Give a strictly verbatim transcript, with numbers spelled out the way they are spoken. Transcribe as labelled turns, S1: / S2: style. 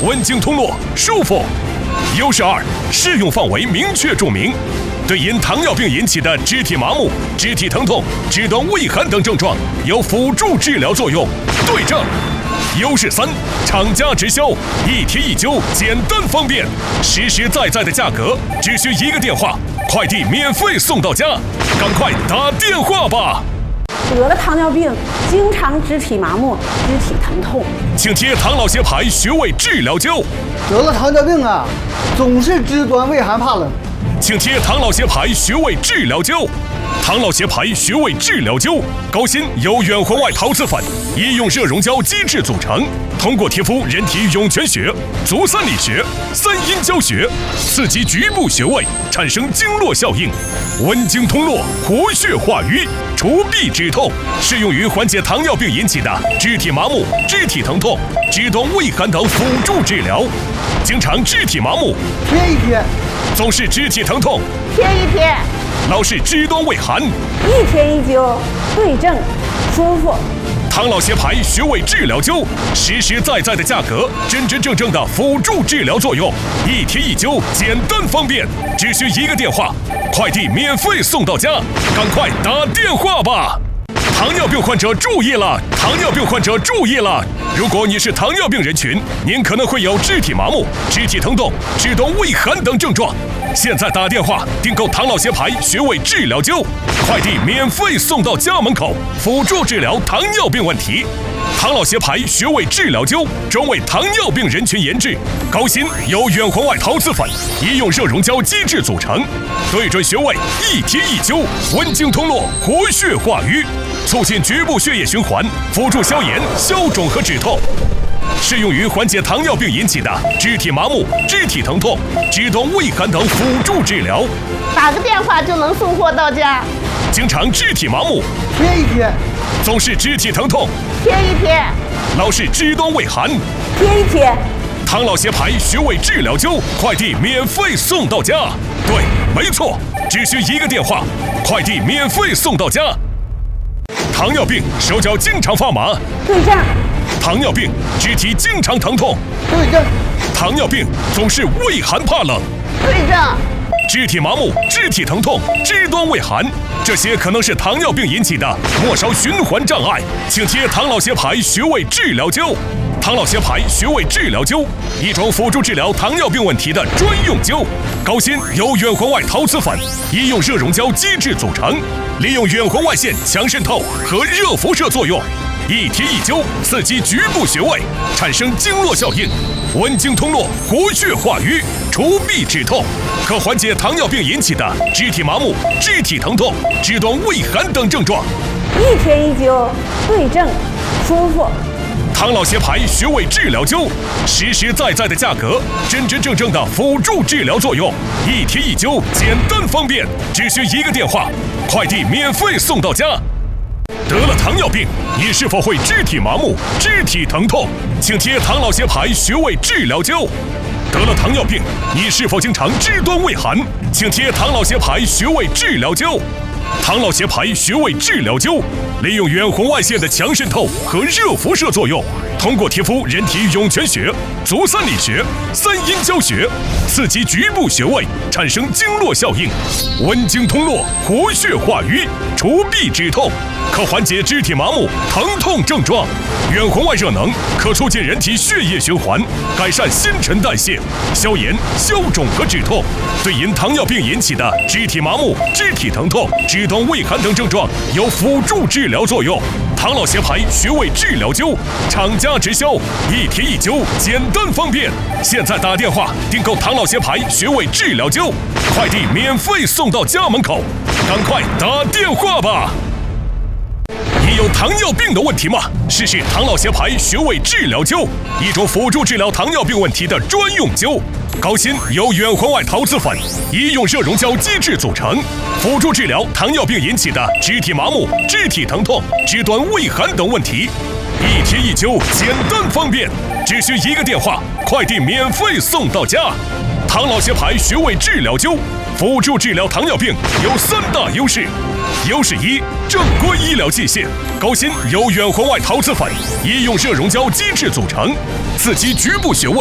S1: 温经通络，舒服。优势二，适用范围明确注明，对因糖尿病引起的肢体麻木、肢体疼痛、肢端畏寒等症状有辅助治疗作用。对症。优势三，厂家直销，一贴一灸，简单方便，实实在在的价格，只需一个电话，快递免费送到家，赶快打电话吧！
S2: 得了糖尿病，经常肢体麻木、肢体疼痛，
S1: 请贴唐老协牌穴位治疗灸。
S3: 得了糖尿病啊，总是肢端畏寒怕冷，
S1: 请贴唐老协牌穴位治疗灸。唐老协牌穴位治疗灸，高锌由远环外陶瓷粉、医用热熔胶基质组成，通过贴敷人体涌泉穴、足三里穴、三阴交穴，刺激局部穴位，产生经络效应，温经通络，活血化瘀，除痹止痛，适用于缓解糖尿病引起的肢体麻木、肢体疼痛、肢端畏寒等辅助治疗。经常肢体麻木，
S3: 贴一贴；
S1: 总是肢体疼痛，
S2: 贴一贴；
S1: 老是肢端畏寒，
S2: 一贴一灸，对症，舒服。
S1: 唐老协牌穴位治疗灸，实实在在的价格，真真正正的辅助治疗作用，一贴一灸，简单方便，只需一个电话，快递免费送到家，赶快打电话吧！糖尿病患者注意了！糖尿病患者注意了！如果你是糖尿病人群，您可能会有肢体麻木、肢体疼痛、肢端畏寒等症状。现在打电话订购唐老协牌穴位治疗灸，快递免费送到家门口，辅助治疗糖尿病问题。唐老协牌穴位治疗灸专为糖尿病人群研制，高锌由远环外陶瓷粉、医用热熔胶基质组成，对准穴位一贴一灸，温经通络，活血化瘀，促进局部血液循环，辅助消炎、消肿和止痛。适用于缓解糖尿病引起的肢体麻木、肢体疼痛、肢端畏寒等辅助治疗。
S2: 打个电话就能送货到家。
S1: 经常肢体麻木，
S3: 贴一贴；
S1: 总是肢体疼痛，
S2: 贴一贴；
S1: 老是肢端畏寒，
S2: 贴一贴。
S1: 唐老协牌穴位治疗灸，快递免费送到家。对，没错，只需一个电话，快递免费送到家。糖尿病手脚经常发麻，
S2: 对症。
S1: 糖尿病肢体经常疼痛，
S3: 对症；
S1: 糖尿病总是畏寒怕冷，
S2: 对症；
S1: 肢体麻木、肢体疼痛、肢端畏寒，这些可能是糖尿病引起的末梢循环障碍，请贴唐老协牌穴位治疗灸。唐老协牌穴位治疗灸，一种辅助治疗糖尿病问题的专用灸，高锌由远环外陶瓷粉、医用热熔胶基质组成，利用远环外线强渗透和热辐射作用，一贴一灸，刺激局部穴位，产生经络效应，温经通络，活血化瘀，除痹止痛，可缓解糖尿病引起的肢体麻木、肢体疼痛、肢端畏寒等症状。
S2: 一贴一灸，对症，舒服。
S1: 唐老协牌穴位治疗灸，实实在在的价格，真真正正的辅助治疗作用，一贴一灸，简单方便，只需一个电话，快递免费送到家。得了糖尿病，你是否会肢体麻木、肢体疼痛？请贴唐老协牌穴位治疗灸。得了糖尿病，你是否经常肢端畏寒？请贴唐老协牌穴位治疗灸。唐老协牌穴位治疗灸，利用远红外线的强渗透和热辐射作用，通过贴敷人体涌泉穴、足三里穴、三阴交穴，刺激局部穴位，产生经络效应，温经通络，活血化瘀，除痹止痛，可缓解肢体麻木、疼痛症状。远红外热能可促进人体血液循环，改善新陈代谢，消炎、消肿和止痛，对因糖尿病引起的肢体麻木、肢体疼痛、肢端畏寒等症状有辅助治疗作用。唐老协牌穴位治疗灸，厂家直销，一贴一灸，简单方便。现在打电话订购唐老协牌穴位治疗灸，快递免费送到家门口，赶快打电话吧！你有糖尿病的问题吗？试试唐老协牌穴位治疗灸，一种辅助治疗糖尿病问题的专用灸。高锌由远环外陶瓷粉、医用热熔胶基质组成，辅助治疗糖尿病引起的肢体麻木、肢体疼痛、肢端畏寒等问题。一贴一灸，简单方便，只需一个电话，快递免费送到家。唐老协牌穴位治疗灸，辅助治疗糖尿病有三大优势。优势一，正规医疗器械，高锌由远环外陶瓷粉、医用热熔胶基质组成，刺激局部穴位。